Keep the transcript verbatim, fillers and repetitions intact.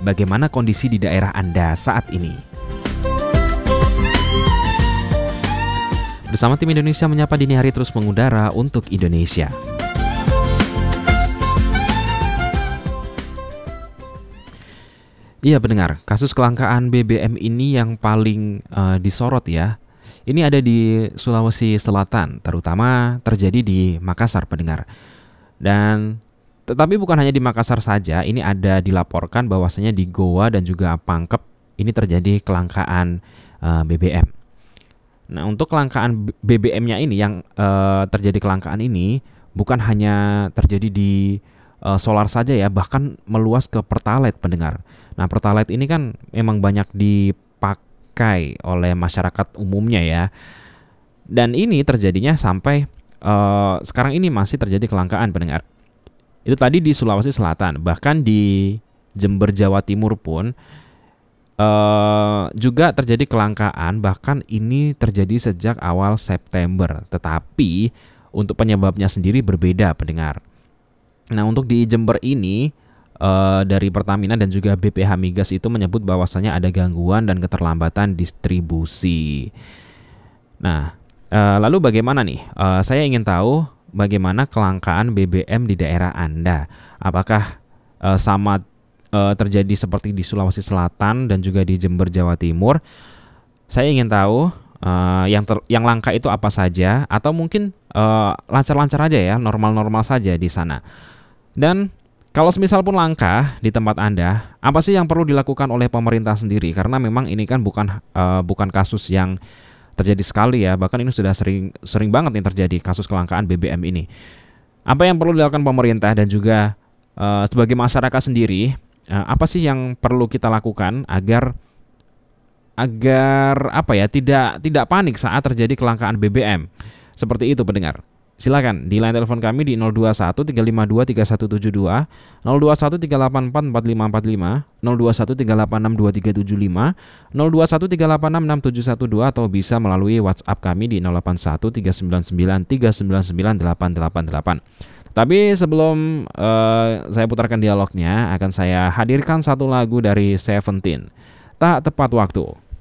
bagaimana kondisi di daerah Anda saat ini. Bersama tim Indonesia Menyapa Dini Hari terus mengudara untuk Indonesia. Iya pendengar, kasus kelangkaan B B M ini yang paling uh, disorot ya. Ini ada di Sulawesi Selatan, terutama terjadi di Makassar pendengar. Dan tetapi bukan hanya di Makassar saja, ini ada dilaporkan bahwasanya di Goa dan juga Pangkep ini terjadi kelangkaan uh, B B M. Nah, untuk kelangkaan B B M-nya ini yang uh, terjadi kelangkaan ini bukan hanya terjadi di uh, solar saja ya, bahkan meluas ke Pertalite pendengar. Nah, Pertalite ini kan memang banyak dipakai oleh masyarakat umumnya ya. Dan ini terjadinya sampai uh, sekarang ini masih terjadi kelangkaan pendengar. Itu tadi di Sulawesi Selatan, bahkan di Jember Jawa Timur pun uh, juga terjadi kelangkaan, bahkan ini terjadi sejak awal September. Tetapi untuk penyebabnya sendiri berbeda pendengar. Nah, untuk di Jember ini Uh, dari Pertamina dan juga B P H Migas itu menyebut bahwasannya ada gangguan dan keterlambatan distribusi. Nah, uh, lalu bagaimana nih? Uh, saya ingin tahu bagaimana kelangkaan B B M di daerah Anda. Apakah uh, sama uh, terjadi seperti di Sulawesi Selatan dan juga di Jember Jawa Timur? Saya ingin tahu uh, yang ter- yang langka itu apa saja, atau mungkin uh, lancar-lancar aja ya, normal-normal saja di sana. Dan kalau semisal pun langka di tempat Anda, apa sih yang perlu dilakukan oleh pemerintah sendiri? Karena memang ini kan bukan uh, bukan kasus yang terjadi sekali ya, bahkan ini sudah sering sering banget nih terjadi kasus kelangkaan B B M ini. Apa yang perlu dilakukan pemerintah dan juga uh, sebagai masyarakat sendiri, uh, apa sih yang perlu kita lakukan agar agar apa ya tidak tidak panik saat terjadi kelangkaan B B M? Seperti itu pendengar. Silakan di line telepon kami di nol dua satu tiga lima dua tiga satu tujuh dua, nol dua satu tiga delapan empat empat lima empat lima, nol dua satu tiga delapan enam dua tiga tujuh lima, nol dua satu tiga delapan enam enam tujuh satu dua, atau bisa melalui WhatsApp kami di nol delapan satu tiga sembilan sembilan tiga sembilan sembilan delapan delapan delapan. Tapi sebelum uh, saya putarkan dialognya, akan saya hadirkan satu lagu dari Seventeen, Tak Tepat Waktu.